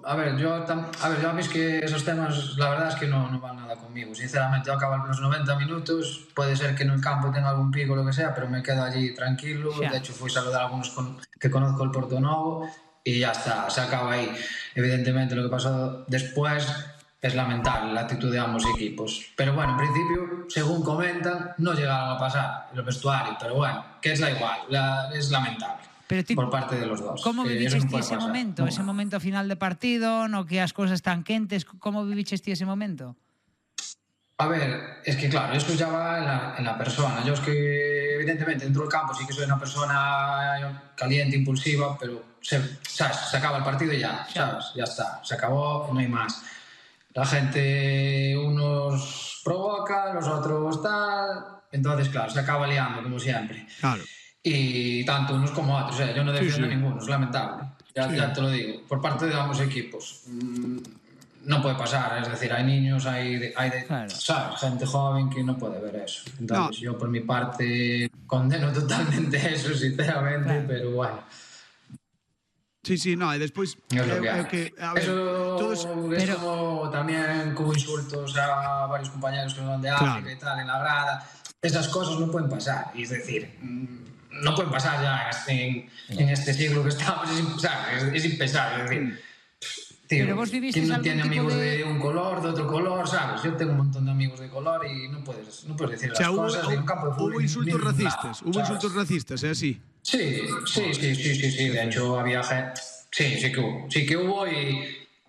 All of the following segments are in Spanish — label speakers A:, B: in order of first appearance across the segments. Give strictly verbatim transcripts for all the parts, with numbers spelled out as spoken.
A: a ver, yo, a ver, yo a mí es que esos temas, la verdad es que no, no van nada conmigo. Sinceramente, yo acabo los noventa minutos, puede ser que en el campo tenga algún pico o lo que sea, pero me quedo allí tranquilo.
B: Xa.
A: De hecho, fui a saludar a algunos con, que conozco el Portonovo y ya está, se acaba ahí. Evidentemente, lo que pasó después es lamentable, la actitud de ambos equipos. Pero bueno, en principio, según comentan, no llegaron a pasar el vestuario, pero bueno, que es la igual, la, es lamentable.
B: Pero ti,
A: por parte de los dos.
B: Como
A: Eh,
B: viviches
A: no
B: ti ese
A: pasar.
B: momento?
A: No.
B: Ese momento final de partido, no que as cosas están quentes, como viviches ti ese momento?
A: A ver, es que claro, esto ya va en la, en la persona. Yo es que, evidentemente, dentro del campo sí que soy una persona caliente, impulsiva, pero se, ¿sabes? Se acaba el partido y ya, ¿sabes? Ya está, se acabó, no hay más. La gente, unos provoca, los otros tal, entonces, claro, se acaba liando, como siempre.
C: Claro.
A: Y tanto unos como otros, ¿eh? Yo no defiendo
C: sí, sí.
A: a ninguno, es lamentable. Ya,
C: sí.
A: ya te lo digo, por parte de ambos equipos. Mmm, no puede pasar, es decir, hay niños, hay, hay de, claro. ¿sabes? Gente joven que no puede ver eso. Entonces, no. Yo por mi parte condeno totalmente eso, sinceramente, claro. Pero bueno.
C: Sí, sí, no, e despois
A: é lo que,
C: é, é que a ver,
A: eso
C: todos,
A: es pero... como también como insultos a varios compañeros que van de África claro. Y tal en la grada. Esas cosas no pueden pasar, y es decir, no pueden pasar ya en, en este siglo que estamos, es, ¿sabes? Es, es impensable, es decir, tío,
B: pero vos vivisteis
A: ¿quién no
B: algún
A: tiene
B: tipo
A: amigos
B: de...
A: de un color, de otro color, sabes? Yo tengo un montón de amigos de color y no puedes, no puedes decir o sea, las hubo, cosas hubo, en un campo de fútbol.
C: Hubo insultos racistas, hubo ¿sabes? Insultos racistas, ¿es así?
A: Sí, sí, sí, sí, sí, sí, de hecho había gente... Sí, sí que hubo, sí que hubo y,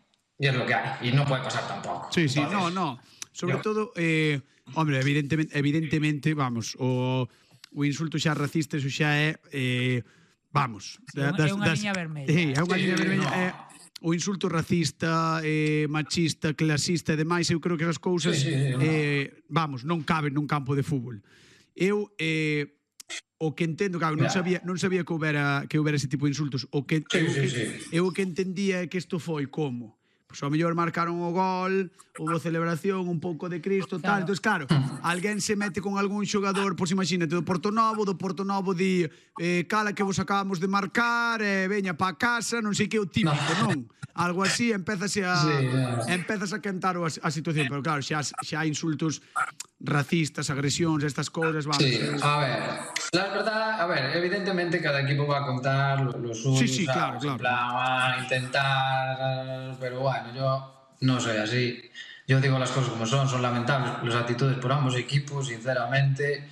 A: y es lo que hay, y no puede pasar tampoco.
C: Sí, sí, entonces, no, no, sobre yo... todo, eh, hombre, evidentemente, evidentemente, vamos, o, o insulto xa racista, eso xa é, eh, vamos...
B: É das, unha liña vermella.
C: É, é unha
A: sí,
C: liña vermella,
A: no.
C: é, o insulto racista, eh, machista, clasista e demais, eu creo que esas cousas,
A: sí, sí, sí,
C: eh, no. vamos, non caben nun campo de fútbol. Eu, eh, o que entendo, claro, non sabía, non sabía que houbera que houbera ese tipo de insultos. O que
A: sí,
C: eu,
A: sí,
C: que,
A: sí.
C: eu o que entendía é que isto foi como pois ao mellor marcaron o gol, houve celebración, un pouco de Cristo, tal, claro. Entón, claro, alguén se mete con algún xogador, pois imagínate, do Portonovo, do Portonovo di, eh, cala que vos acabamos de marcar, eh, veña pa casa, non sei que o típico, no. Non? Algo así, empezase a sí, yeah. empezas a cantar a, a situación, pero claro, xa, xa insultos racistas, agresións, estas cousas, vamos.
A: Sí, a ver, la verdad, a ver, evidentemente cada equipo va a contar lo, lo suyo,
C: sí, sí, claro, claro.
A: En plan, va a intentar, pero bueno, yo no soy así. Yo digo las cosas como son, son lamentables las actitudes por ambos equipos, sinceramente.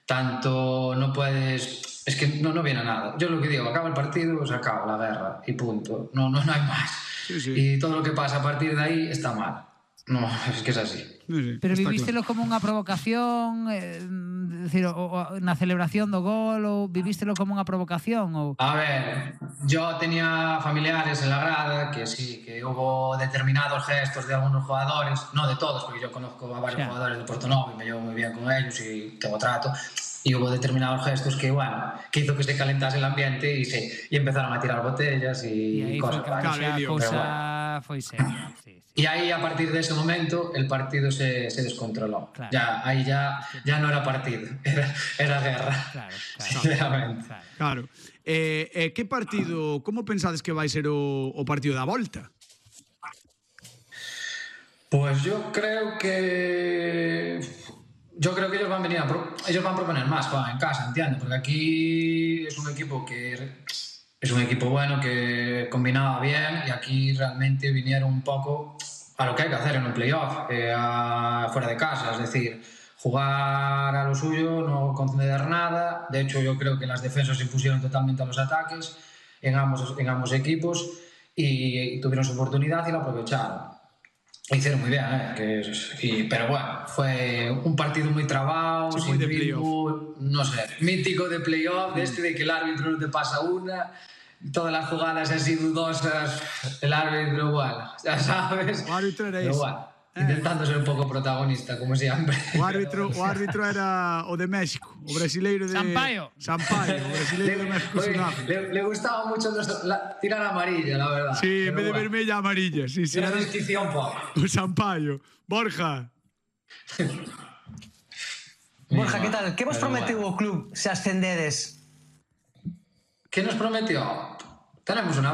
A: Tanto no puedes, es que no, no viene a nada. Yo lo que digo, acaba el partido, se acaba la guerra y punto. No, no, no hay más.
C: Sí, sí.
A: Y todo lo que pasa a partir de ahí está mal. No, es que es así.
C: Sí, sí,
B: pero vivístelo claro. Como unha provocación, eh, decir, o, o, na celebración do gol, ou vivístelo como unha provocación? Ou...
A: A ver, yo tenía familiares en la grada que sí, que hubo determinados gestos de algunos jugadores, no de todos, porque yo conozco a varios sí. Jugadores de Portonovo y me llevo muy bien con ellos y tengo trato, y hubo determinados gestos que, bueno, que hizo que se calentase el ambiente y, se, y empezaron a tirar botellas y,
B: y ahí
A: cosas.
B: Fue claro,
A: claro,
B: cosa bueno. Foi seria, sí, sí.
A: Y ahí, a partir de ese momento, el partido se, se descontroló. Claro. Ya, ahí ya, ya no era partido, era, era guerra.
B: Claro, claro.
A: Sinceramente.
C: Claro. claro. Eh, eh, que partido, como pensades que vai ser o, o partido da volta?
A: Pues yo creo que... Yo creo que ellos van a venir a pro... ellos van a proponer más va, en casa, entiendo, porque aquí es un equipo que es un equipo bueno que combinaba bien y aquí realmente vinieron un poco a lo que hay que hacer en un playoff, eh, a... fuera de casa, es decir, jugar a lo suyo, no conceder nada. De hecho, yo creo que las defensas se impusieron totalmente a los ataques en ambos, en ambos equipos y, y tuvieron su oportunidad y la aprovecharon. Lo hicieron muy bien, ¿eh? Que es, y, pero bueno, fue un partido muy trabado, sí, sin ritmo, no sé, mítico de playoff, de este de que el árbitro no te pasa una, todas las jugadas así dudosas, el árbitro, bueno, ya sabes,
C: o árbitro era
A: pero bueno, eh. intentando ser un pouco protagonista, como siempre.
C: O árbitro, o árbitro era o de México, o brasileiro de...
B: Sampaio.
C: Sampaio, o brasileiro de México.
A: Oye, le, le gustaba mucho la, tirar amarilla, la verdad.
C: Sí, en vez de bueno. Vermella, amarilla. Sí, sí.
A: Era distinción un poco.
C: O Sampaio. Borja.
D: Borja, ¿qué tal? ¿Qué vos prometió bueno. O club se ascendedes?
A: ¿Qué nos prometió? Tenemos una